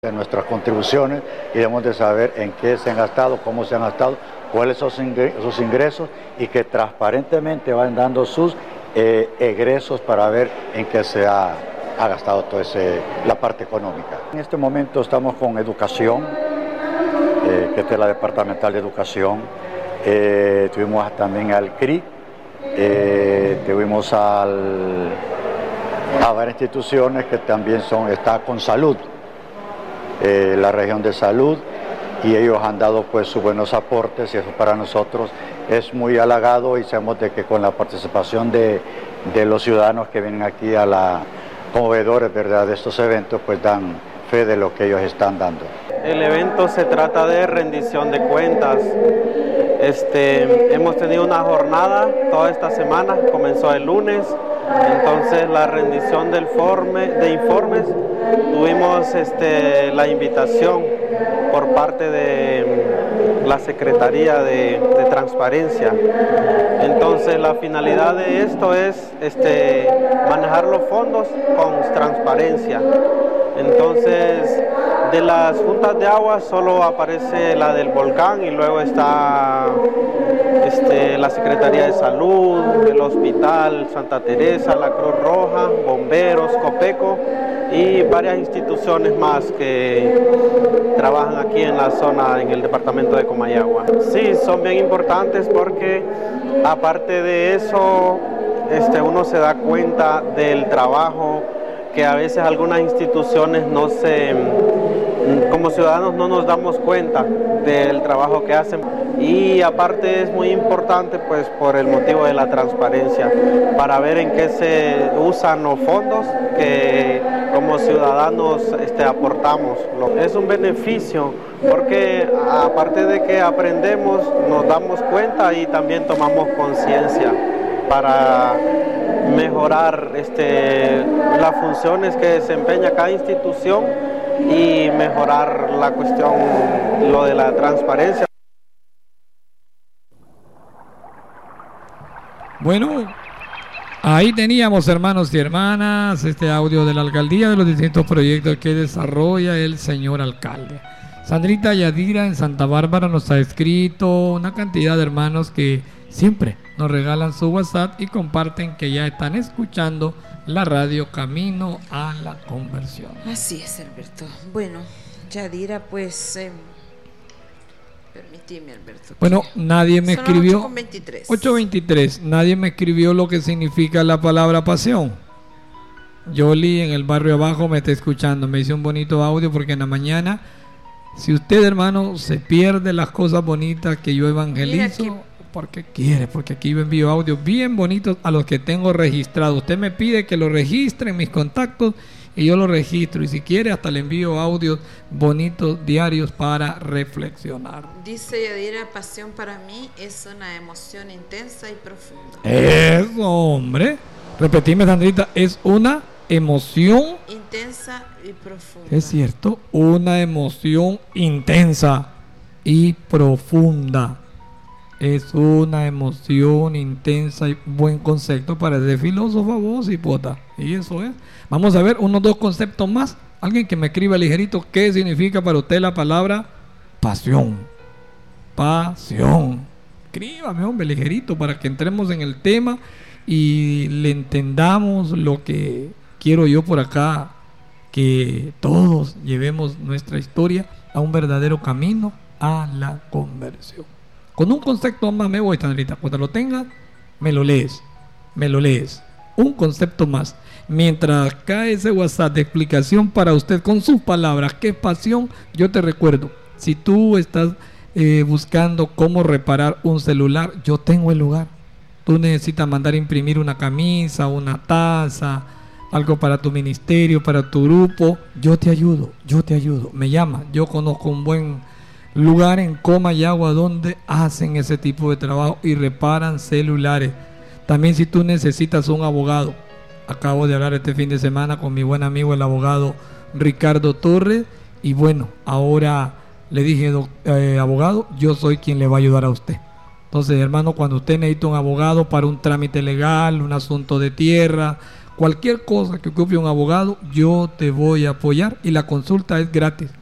de nuestras contribuciones y debemos de saber en qué se han gastado, cómo se han gastado, cuáles son sus ingresos y que transparentemente van dando sus egresos para ver en qué se ha gastado toda la parte económica. En este momento estamos con educación, que es la departamental de educación, tuvimos también al CRI, tuvimos a varias instituciones que también está con salud. La región de salud, y ellos han dado pues sus buenos aportes y eso para nosotros es muy halagado y sabemos de que con la participación de los ciudadanos que vienen aquí como veedores, ¿verdad?, de estos eventos, pues dan fe de lo que ellos están dando. El evento se trata de rendición de cuentas. Hemos tenido una jornada toda esta semana, comenzó el lunes. Entonces la rendición de informes, tuvimos la invitación por parte de la Secretaría de Transparencia. Entonces la finalidad de esto es manejar los fondos con transparencia. Entonces de las juntas de agua solo aparece la del volcán y luego está la Secretaría de Salud, el Hospital Santa Teresa, la Cruz Roja, Bomberos, Copeco y varias instituciones más que trabajan aquí en la zona, en el departamento de Comayagua. Sí, son bien importantes porque aparte de eso, uno se da cuenta del trabajo que a veces algunas instituciones como ciudadanos no nos damos cuenta del trabajo que hacen, y aparte es muy importante pues por el motivo de la transparencia, para ver en qué se usan los fondos que como ciudadanos aportamos. Es un beneficio porque aparte de que aprendemos, nos damos cuenta y también tomamos conciencia para mejorar las funciones que desempeña cada institución y mejorar la cuestión, lo de la transparencia. Bueno, ahí teníamos, hermanos y hermanas, este audio de la alcaldía de los distintos proyectos que desarrolla el señor alcalde. Sandrita Yadira en Santa Bárbara nos ha escrito una cantidad de hermanos que siempre nos regalan su WhatsApp y comparten que ya están escuchando la radio Camino a la Conversión. Así es, Alberto. Bueno, Yadira, pues permíteme, Alberto. Bueno, nadie me escribió. 8:23. 8:23. Nadie me escribió lo que significa la palabra pasión. Yoli en el barrio abajo me está escuchando. Me hizo un bonito audio porque en la mañana, si usted, hermano, se pierde las cosas bonitas que yo evangelizo, porque quiere, porque aquí yo envío audios bien bonitos a los que tengo registrados. Usted me pide que lo registre en mis contactos y yo lo registro, y si quiere hasta le envío audios bonitos diarios para reflexionar. Dice Yadira, pasión para mí es una emoción intensa y profunda. Eso, hombre. Repetime, Sandrita, es una emoción intensa y profunda. Es cierto, una emoción intensa y profunda. Es una emoción intensa y buen concepto para ese filósofo, vos y pota. Y eso es. Vamos a ver unos dos conceptos más. Alguien que me escriba ligerito, ¿qué significa para usted la palabra pasión? Pasión. Escríbame, hombre, ligerito, para que entremos en el tema y le entendamos lo que quiero yo por acá, que todos llevemos nuestra historia a un verdadero camino a la conversión. Con un concepto más me voy, Sandrita. Cuando lo tengas, me lo lees. Un concepto más. Mientras cae ese WhatsApp de explicación para usted con sus palabras, ¿qué es pasión? Yo te recuerdo, si tú estás buscando cómo reparar un celular, yo tengo el lugar. Tú necesitas mandar imprimir una camisa, una taza, algo para tu ministerio, para tu grupo, yo te ayudo. Me llama, yo conozco un buen lugar en Comayagua donde hacen ese tipo de trabajo y reparan celulares. También si tú necesitas un abogado, acabo de hablar este fin de semana con mi buen amigo el abogado Ricardo Torres, y bueno, ahora le dije, abogado, yo soy quien le va a ayudar a usted. Entonces, hermano, cuando usted necesita un abogado para un trámite legal, un asunto de tierra, Cualquier cosa que ocupe un abogado, yo te voy a apoyar y la consulta es gratis.